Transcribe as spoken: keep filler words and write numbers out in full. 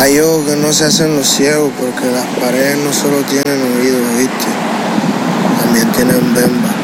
Hay ojos que no se hacen los ciegos porque las paredes no solo tienen oídos, ¿viste? También tienen bemba.